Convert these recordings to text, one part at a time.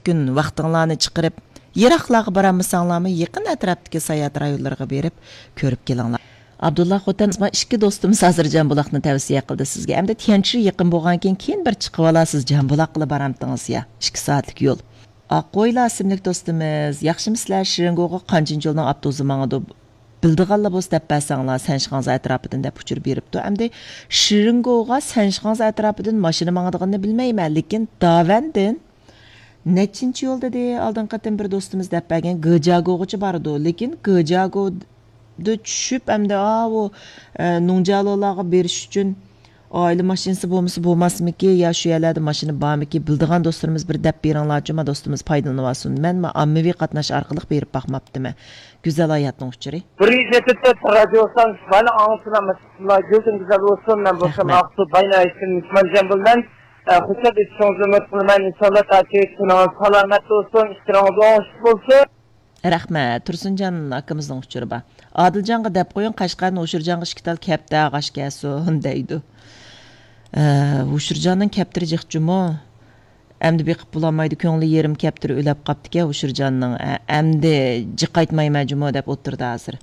kun vaqtinglarni chiqarib, yiroqlarga boramisanlarmi, yaqin atrofdagi sayohat rayonlariga berib, ko'rib kelinglar. Abdullah Xotan ikki do'stimiz hozir Jambuloqni tavsiya qildi sizga. Hamda Tianchi yaqin bo'lgan keyin bir chiqib olasiz Jambuloq qilib baramdingiz ya. 2 soatlik yo'l. Aqo'yla ismli do'stimiz, yaxshimisizlar? Shiringo'ga qanchinchi yo'lning avtobusi mangadi. Bildiganlar bo'lsa deb basanglar, Sanshxanz atrofidan deb uchur beribdi. Hamda Shiringo'ga Sanshxanz atrofidan mashina mangadiganini bilmayman, lekin Davandin nechinchi yo'l dedi, oldin qatim bir do'stimiz deb bergan Gjago'gacha bordi, lekin Gjago tushib hamda o Nungjalolaga berish uchun oila mashinasi bo'lmasmiki yo shu yerlarda mashina bormiki bildigan do'stlarimiz bir deb beringlarchi, ma do'stimiz foydalanib olsin. Men ommaviy qatnash orqali berib boqmabdimi. Güzel hayatning uchuri. Bir yetibdi radiosan bana anlatılmaz. Gözün güzel olsun. Ben boşam aksu bayna için Müslüman bilan husat etişiniz kılman inşallah takip selamet olsun. İstirahınız olsun. Rahmat. Tursunjon akamizning uchuri bor. Odiljonga deb qo'ying, Qashqarni O'shirjonga ishkital kapta ag'ash kelsin deydi. O'shirjonning kaptiri jiqjumo. Әмді бекіп бұламайды, көңілі ерім кәптірі өләп қапты ке, O'shirjonning әмді jiqaytmayman jumo deb o'tirdi hozir.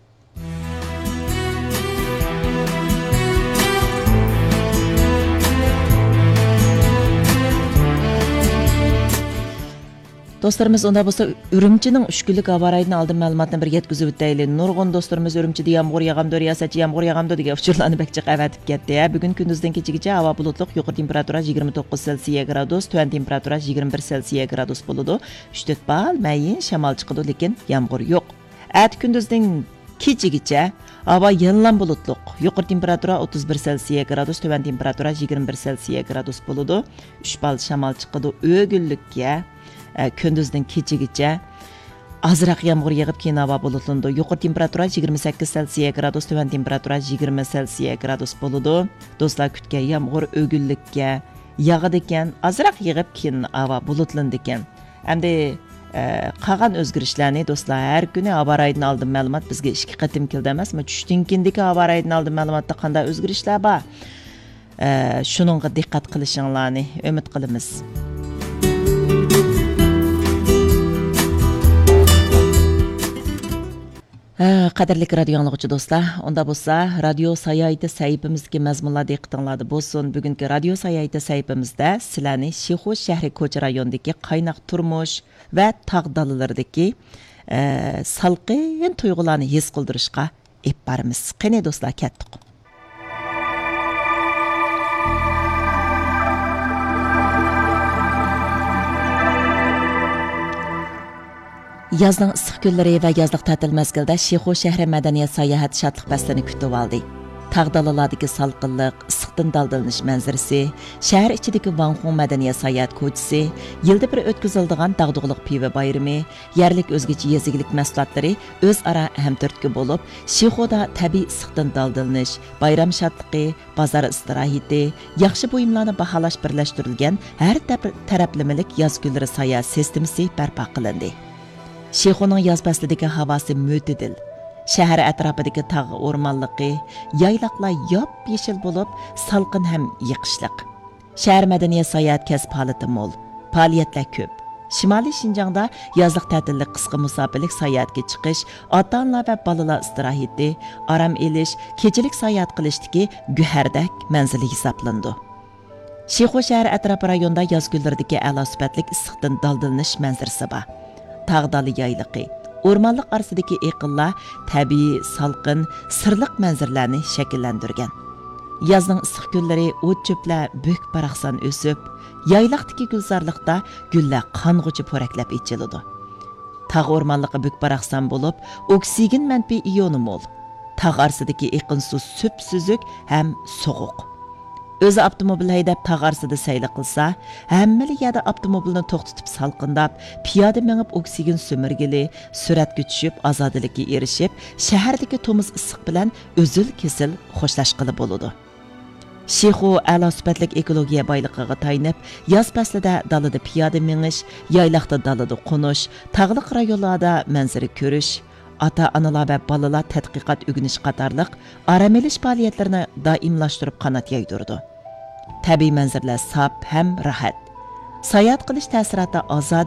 Dostlarımız onda bo'lsa Ürümchining 3 kunlik avaraydan oldin ma'lumotni bir yetkazib o'taylik. Nurg'un dostlarimiz Ürümchida yomg'ir yog'amdi, riyosachi yomg'ir yog'amdi degan uchurlarni bekcha qavatib ketdi. Bugun kunduzdan kechagacha havo bulutliq, yuqori temperatura 29 Selsiya gradus, tuvan temperatura 21 Selsiya gradus bo'ladi. 3-4 bal mayin shamol chiqadi, lekin yomg'ir yo'q. At kunduzdan kechagacha havo yanlan bulutliq, yuqori temperatura 31 Selsiya gradus, tuvan temperatura 21 Selsiya gradus bo'ladi. 3 bal shamol chiqadi, o'g'illikka Kündüzden kechagacha azroq yomg'ir yog'ib keyin havo bulutlandi. Yuqori temperatura 28 Selsiya gradus, tuvan temperatura 20 Selsiya gradus bo'ladi. Do'stlar, kutgan yomg'ir o'g'illikka yog'adi ekan, azroq yog'ib keyin havo bulutlandi ekan. Hamda qolgan o'zgarishlarni do'stlar har kuni havo raydan oldin ma'lumot bizga 2 qatim keldi emasmi? Tushdan keyindagi havo raydan oldin ma'lumotda qanday o'zgarishlar bor? Shuningga diqqat qilishinglarni umid qilamiz. Qadirlik radio anglag'uchi do'stlar, onda bo'lsa radio sayohati sayfimizdagi mazmunlarga diqqatingizda bo'lsin. Bugungi radio sayohati sayfimizda sizlarni Shixu shahri ko'cha rayonidagi qaynoq turmush va tog' dalalaridagi salqin tuyg'ularni his qildirishga ep boramiz. Qani do'stlar, ketdik. Yazning issiq kunlari va yozliq ta'til mezgilida Shixu shahri madaniyat sayohat shodlik faslini kutib oldi. Tog' dalalardagi salqinlik, issiqdan daldalanish manzarasi, shahar ichidagi Vanxun madaniyat sayohat ko'chasi, yilda bir o'tkaziladigan dag'dug'liq piva bayrami, yerlik o'zgacha yezigilik mahsulotlari o'zaro hamdardga bo'lib, Shixuda tabiiy issiqdan daldalanish, bayram shodligi, bozor istirohati, yaxshi buyumlarni baholash birlashtirilgan har taraflamalik yoz kunlari sayohat sistemasi barpo qilindi. Shixuning yoz faslidagi havosi mo'tadil. Shahar atrofidagi tog' o'rmonligi, yayloqlar yop-yeshil bo'lib, salqin ham yiqishliq. Shahar madaniyat sayohat kasb holati mo'l, faoliyatlar ko'p. Shimoliy Shinjongda yozliq ta'tillik qisqa musofirlik sayohatga chiqish, ota-onalar va bolalar istirohati, orom elish, kechilik sayohat qilishdagi guhardak manzili hisoblandi. Shixu shahar atrofi rayonida yoz kunlaridagi a'lo sifatlik issiqdan daldalanish manzarasi bor. Tağdalı yaylıqı, o'rmonliq orasidagi eqinlar tabiiy, salqin, sirliq manzarlarni shakllantirgan. Yozning issiq kunlari o't-cho'plar bo'k baraqsan o'sib, yayloqdagi gulzorliqda gullar qong'uchi po'raklab ichiladi. Tog' o'rmonliqi bo'k baraqsan bo'lib, oksigen manfiy ioni mo'l. Tog' orasidagi eqin suv sup-suzuk ham so'g'uq. O'zi avtomobil haydab tog' orasida sayli qilsa, hammali yerda avtomobilni to'xtatib salqindab, piyoda mengib oksigen so'mirgili, suratga tushib, ozodlikka erishib, shahardagi to'miz issiq bilan o'zil-kesil xo'shlashqili bo'ladi. Shixu a'lo sifatlik ekologiya boyligiga tayanib, yoz faslida dalada piyoda mengish, yayloqda dalada qo'nish, tog'liq rayonlarda manzara ko'rish, ota-onalar va bolalar tadqiqot o'rganish qatorliq aramelish faoliyatlarini doimlashtirib qanot yaydirdi. Tabiiy manzaralar saf ham rahat. Sayohat qilish ta'siroti ozod